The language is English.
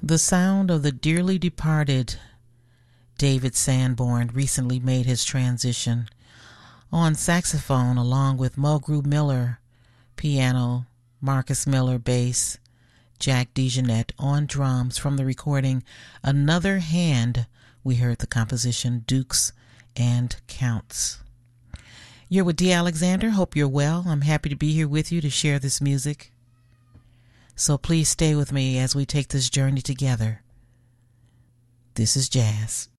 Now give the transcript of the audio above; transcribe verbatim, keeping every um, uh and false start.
The sound of the dearly departed David Sanborn recently made his transition. On saxophone, along with Mulgrew Miller, piano, Marcus Miller, bass, Jack DeJohnette on drums. From the recording Another Hand, we heard the composition Dukes and Counts. You're with Dee Alexander. Hope you're well. I'm happy to be here with you to share this music. So please stay with me as we take this journey together. This is jazz.